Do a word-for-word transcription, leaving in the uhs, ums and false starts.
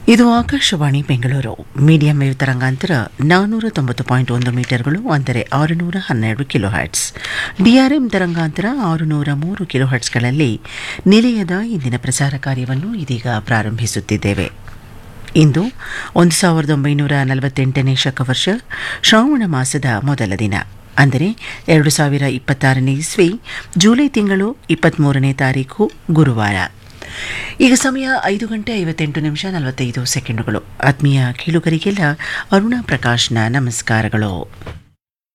ಇದು Akashvani Bengaluru medium wave ತರಂಗಾಂತರ ನಾನ್ನೂರ ತೊಂಬತ್ತು ಪಾಯಿಂಟ್ ಒಂದು ಮೀಟರ್ಗಳು ಅಂದರೆ ಆರುನೂರ ಹನ್ನೆರಡು ಕಿಲೋ ಹರ್ಟ್ಸ್. ಡಿಆರ್ಎಂ ತರಂಗಾಂತರ ಆರುನೂರ ಮೂರು ಕಿಲೋ ಹರ್ಟ್ಸ್ಗಳಲ್ಲಿ ನಿಲಯದ ಇಂದಿನ ಪ್ರಸಾರ ಕಾರ್ಯವನ್ನು ಇದೀಗ ಪ್ರಾರಂಭಿಸುತ್ತಿದ್ದೇವೆ. ಇಂದು ಒಂದು ಸಾವಿರದ ಒಂಬೈನೂರ ನಲವತ್ತೆಂಟನೇ ಶಕವರ್ಷ ಶ್ರಾವಣ ಮಾಸದ ಮೊದಲ ದಿನ, ಅಂದರೆ ಎರಡು ಸಾವಿರ ಇಪ್ಪತ್ತಾರನೇ ಇಸ್ವಿ ಜುಲೈ ತಿಂಗಳು ಇಪ್ಪತ್ತ್ಮೂರನೇ ತಾರೀಕು ಗುರುವಾರ. ಈಗ ಸಮಯ ಐದು ಗಂಟೆ ಐವತ್ತೆಂಟು ನಿಮಿಷ ನಲವತ್ತೈದು ಸೆಕೆಂಡುಗಳು. ಆತ್ಮೀಯ ಕೇಳುಗರಿಗೆಲ್ಲ ಅರುಣಾ ಪ್ರಕಾಶ್ನ ನಮಸ್ಕಾರಗಳು.